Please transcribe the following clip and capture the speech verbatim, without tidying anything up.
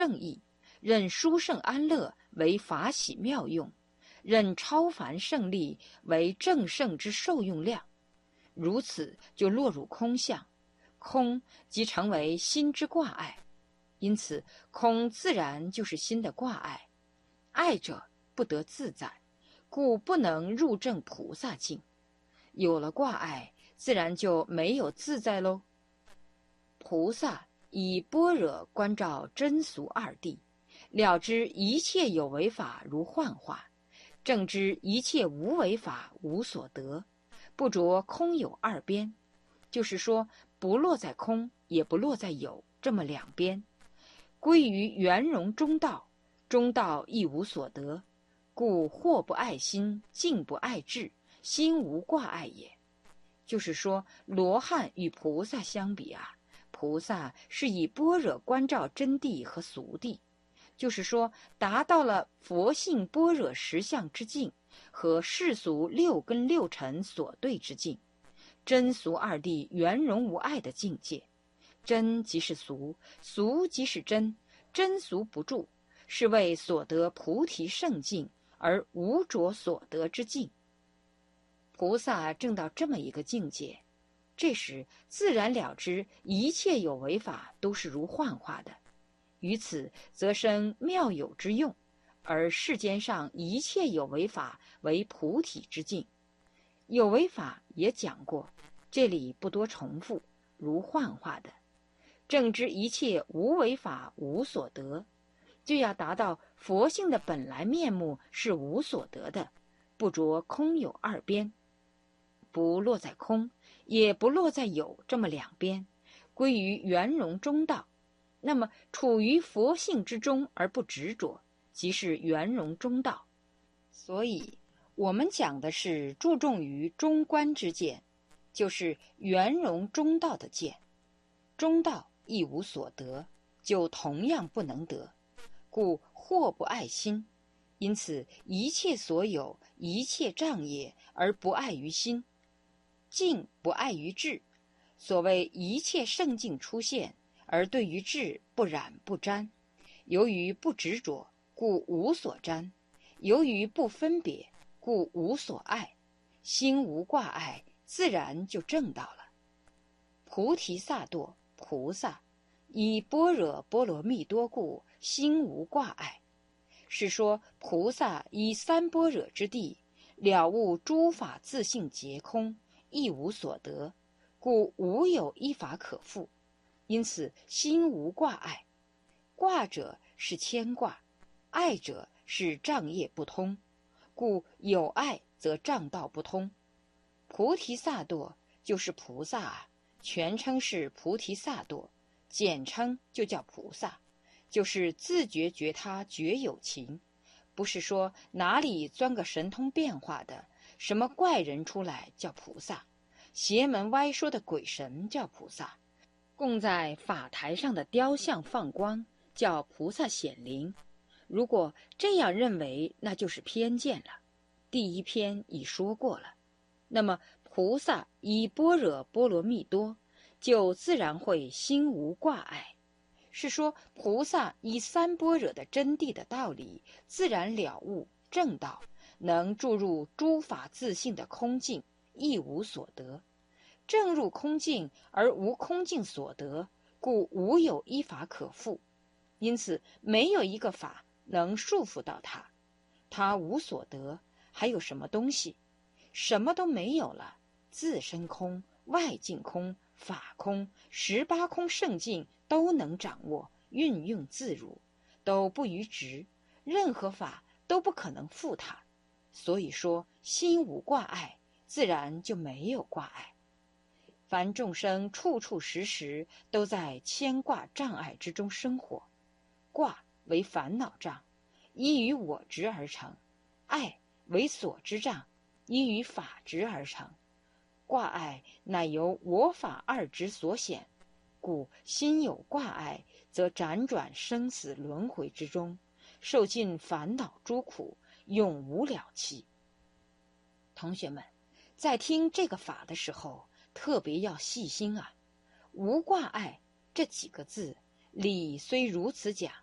正义，认殊胜安乐为法喜妙用，认超凡胜利为正胜之受用量，如此就落入空相，空即成为心之挂碍。因此空自然就是心的挂碍，碍者不得自在，故不能入证菩萨境。有了挂碍，自然就没有自在喽。菩萨以般若观照真俗二谛，了知一切有为法如幻化，正知一切无为法无所得，不着空有二边，就是说不落在空也不落在有这么两边，归于圆融中道，中道亦无所得，故惑不爱心，境不爱智，心无挂碍也。就是说罗汉与菩萨相比啊，菩萨是以般若观照真谛和俗谛，就是说达到了佛性般若实相之境和世俗六根六尘所对之境，真俗二谛圆融无碍的境界。真即是俗，俗即是真，真俗不住，是为所得菩提圣境而无着所得之境。菩萨证到这么一个境界，这时自然了知一切有为法都是如幻化的，于此则生妙有之用，而世间上一切有为法为菩提之境。有为法也讲过，这里不多重复，如幻化的。正知一切无为法无所得，就要达到佛性的本来面目是无所得的，不着空有二边，不落在空也不落在有这么两边，归于圆融中道。那么处于佛性之中而不执着，即是圆融中道。所以我们讲的是注重于中观之见，就是圆融中道的见。中道亦无所得，就同样不能得，故惑不爱心。因此一切所有，一切障业而不碍于心，境不碍于智。所谓一切圣境出现，而对于智不染不沾。由于不执着，故无所沾；由于不分别，故无所爱。心无挂碍，自然就证到了。菩提萨埵菩萨以般若波罗蜜多故，心无挂碍。是说菩萨以三般若之地，了悟诸法自性皆空，亦无所得，故无有依法可复。因此心无挂碍。挂者是牵挂，碍者是障业不通，故有碍则障道不通。菩提萨埵就是菩萨啊，全称是菩提萨埵，简称就叫菩萨，就是自觉觉他觉有情，不是说哪里钻个神通变化的什么怪人出来叫菩萨，邪门歪说的鬼神叫菩萨，供在法台上的雕像放光叫菩萨显灵。如果这样认为，那就是偏见了。第一篇已说过了。那么菩萨以般若波罗蜜多，就自然会心无挂碍。是说菩萨以三般若的真谛的道理，自然了悟正道，能注入诸法自性的空境，亦无所得。正入空境而无空境所得，故无有依法可复。因此没有一个法能束缚到他，他无所得，还有什么东西？什么都没有了，自身空，外境空，法空，十八空圣境都能掌握，运用自如，都不逾执，任何法都不可能负他。所以说心无挂碍，自然就没有挂碍。凡众生处处时时都在牵挂障碍之中生活，挂为烦恼障，依于我执而成；爱为所知障，依于法执而成。挂碍乃由我法二执所显，故心有挂碍，则辗转生死轮回之中，受尽烦恼诸苦，永无了期。同学们，在听这个法的时候，特别要细心啊！无挂碍这几个字，理虽如此讲，